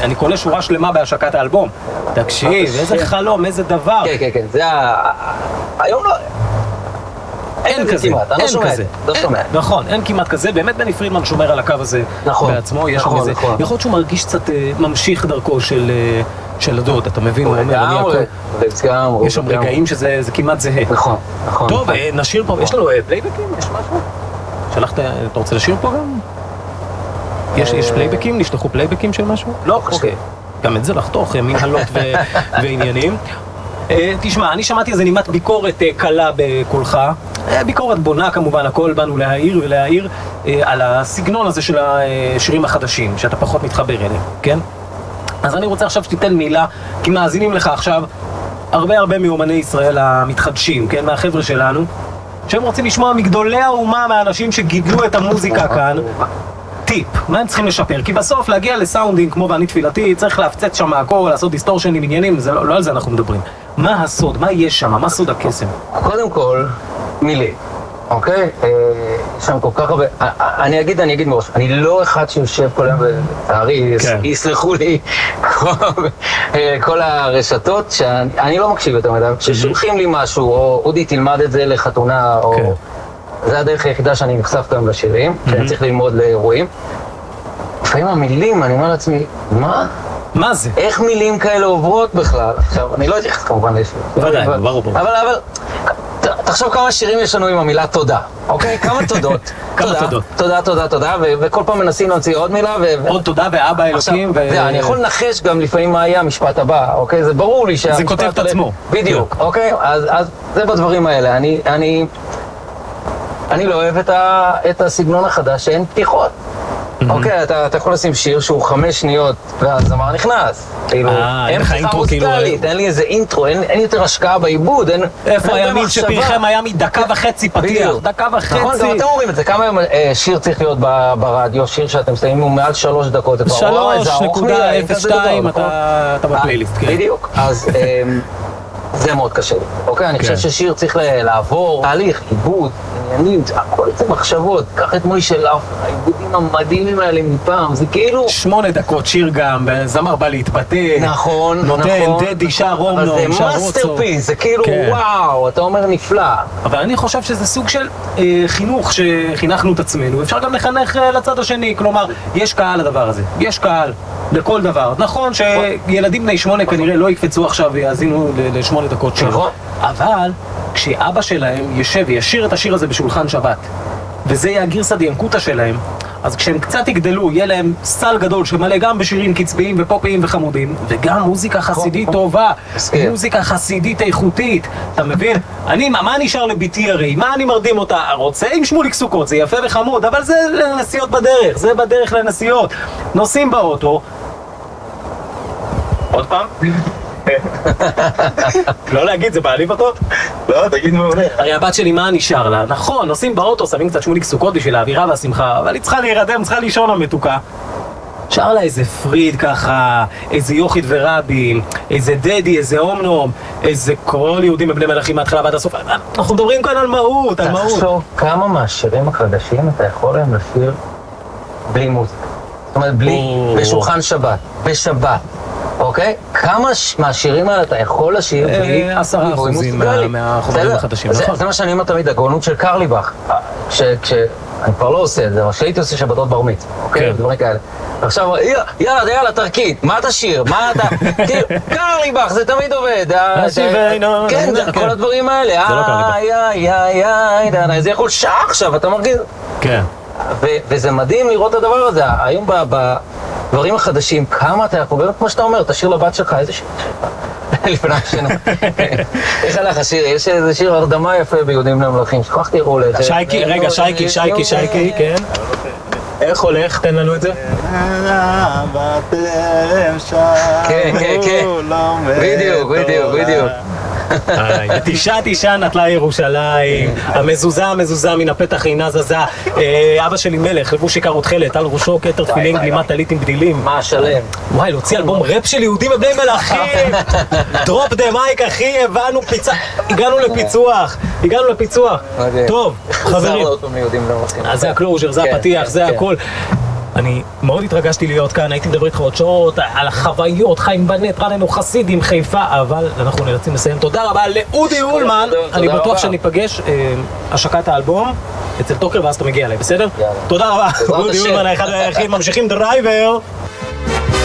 אני קונה שורה שלמה בהשקת האלבום. תקשיב, איזה חלום, איזה דבר. כן, כן, כן, זה היום לא... אין כזה, אין כזה. לא שומע. נכון, אין כמעט כזה, באמת בני פרידמן שומר על הקו הזה בעצמו, יש שם איזה, יכול להיות שהוא מרגיש קצת ממשיך דרכו של הדוד, אתה מבין? הוא אומר, אני הכל, יש שם רגעים שזה כמעט זהה. נכון, נכון. טוב, נשאיר פה, יש לנו פלייבקים? יש משהו? שלחת, אתה רוצה לשיר פה גם? יש פלייבקים? נשלחו פלייבקים של משהו? לא, אוקיי. גם את זה לחתוך, מנהלות ועניינים. תשמע, אני שמעתי איזה נימת ביקורת קלה בקולך, ביקורת בונה כמובן, הכל באנו להעיר ולהעיר על הסגנון הזה של השירים החדשים, שאתה פחות מתחבר אליהם, כן? אז אני רוצה עכשיו שתיתן מילה, כי מאזינים לך עכשיו הרבה מאומני ישראל המתחדשים, כן? מהחבר'ה שלנו, שהם רוצים לשמוע מגדולי האומה, מהאנשים שגידלו את המוזיקה כאן, טיפ, מה הם צריכים לשפר? כי בסוף להגיע לסאונדינג כמו ואני תפילתי, צריך להפצץ שם הכל, לעשות דיסטורשנים, עניינים, לא על זה אנחנו מדברים. מה הסוד? מה יש שם? מה סוד הקסם? קודם כל, מילים, אוקיי? יש שם כל כך הרבה... אני אגיד מראש, אני לא אחד שיושב כל היום בצערי, יסלחו לי כל הרשתות, שאני לא מקשיב יותר מדי, ששולחים לי משהו, או אודי תלמד את זה לחתונה, או... זה הדרך היחידה שאני נחשף גם לשירים, שאני צריך ללמוד לאירועים. לפעמים המילים, אני אומר לעצמי, מה? מה זה? איך מילים כאלה עוברות בכלל? עכשיו, אני לא אתייחס כמובן לשיר. בוודאי, ברור. אבל, תחשוב כמה שירים יש לנו עם המילה תודה, אוקיי? כמה תודות. כמה תודות. תודה, וכל פעם מנסים להוציא עוד מילה, עוד תודה ואבא אלוקים, אני יכול לנחש גם לפעמים מה יהיה המשפט הבא, אוקיי? זה ברור לי שהמשפט... זה כותב את עצמו. בדיוק, אוקיי? אז זה בדברים האלה. אני לא אוהב את הסגנון החדש שאין פתיחות. אוקיי, אתה יכול לשים שיר שהוא 5 שניות והזמר נכנס. אין לך אינטרו מוזיקלית, אין לי איזה אינטרו, אין יותר השקעה בעיבוד, אין... איפה הימים שפריכם היה מדקה וחצי פתיח, דקה וחצי. נכון, גם אתם אומרים את זה, כמה שיר צריך להיות ברדיו, שיר שאתם שמים הוא מעל 3 דקות, 3.02 אתה בפלייליסט, כן. בדיוק, אז זה מאוד קשה. אוקיי, אני חושב ששיר צריך לעבור תהליך, עיבוד, עניינים, הכל זה מחשבות. קח את מוישה לאופר, העיבודים המדהימים האלה מפעם, זה כאילו... 8 דקות שיר גם, זמר בא להתבטא. נכון, נותן דדי, שר רומנו, שר רוצו. אבל זה מאסטרפיס, זה כאילו וואו, אתה אומר נפלא. אבל אני חושב שזה סוג של חינוך שחינכנו את עצמנו. אפשר גם לחנך לצד השני, כלומר, יש קהל לדבר הזה, יש קהל לכל דבר. נכון שילדים בני 8 כנראה לא יקפצו עכשיו ויאזינו ל8 דקות שיר. אבל כשאבא שלהם יושב וישיר את השיר הזה בשולחן שבת, וזה יהיה הגרסא דינקותא שלהם, אז כשהם קצת יגדלו, יהיה להם סל גדול שמלא גם בשירים קצביים ופופיים וחמודים, וגם מוזיקה חסידית טובה, מוזיקה חסידית איכותית, אתה מבין? מה נשאר לביתי הרי? מה אני מרדים אותה? רוצה עם שמוליק סוכות, זה יפה וחמוד, אבל זה לנסיעות בדרך, זה בדרך לנסיעות. נוסעים באוטו, עוד פעם? לא להגיד, זה מעליב אותו? לא, תגיד מעולה. הרי הבת שלי מה נשאר לה? נכון, נוסעים באוטו, שמים קצת שמוליק סוכות בשביל האווירה והשמחה, אבל היא צריכה להירדם, צריכה לישון המתוקה. שר לה איזה פריד ככה, איזה יוכית ורבין, איזה דדי, איזה אומנום, איזה כל יהודים בבני מלכים מההתחלה ועד הסוף. אנחנו מדברים כאן על מהות, על מהות. תחשוב כמה מהשירים החדשים אתה יכול להם לשיר בלי מוזיקה. זאת אומרת, בשולחן שבת, בשבת. אוקיי? כמה מהשירים האלה אתה יכול לשיר בלי 10% מהחומרים החדשים, נכון? זה מה שאני אומר תמיד, הגאונות של קרליבך, אני כבר לא עושה את זה, אבל שהייתי עושה שבתות בר מצווה, אוקיי? דברים כאלה. עכשיו, יאללה, תרקית, מה תשיר? מה אתה... קרליבך, זה תמיד עובד. כן, כל הדברים האלה. זה לא קרליבך. זה יכול שעה עכשיו, אתה מרגיש... כן. וזה מדהים לראות את הדבר הזה. היום בדברים החדשים, כמה אתה יכול, באמת כמו שאתה אומר, תשאיר לבת שלך, איזה שיר לפני השינה. איך הלך השיר? יש איזה שיר הרדמה יפה ביהודים למלכים, שכחתי הראו לזה. שייקי, רגע, שייקי, כן. איך הולך? תן לנו את זה. כן, בדיוק. תשעה נטלה ירושלים, המזוזה מן הפתח אינה זזה. אבא שלי מלך, לבוש עיקר ותכלת, על ראשו כתר תפילין, גלימת טלית עם בדילים. מה שלם? וואי, להוציא אלבום רפ של יהודים בבני מלכים. דרופ דה מייק, אחי, הגענו לפיצוח. טוב, חברים. אז זה הקלוז'ר, זה הפתיח, זה הכל. אני מאוד התרגשתי להיות כאן, הייתי מדבר איתך עוד שעות על החוויות, חיים בנט, רעננו חסידים, חיפה, אבל אנחנו נאלצים לסיים. תודה רבה לאודי הולמן, אני בטוח שניפגש השקת האלבום אצל טוקר ואז אתה מגיע אליי, בסדר? תודה רבה, אודי הולמן האחד והיחיד, ממשיכים דרייבר.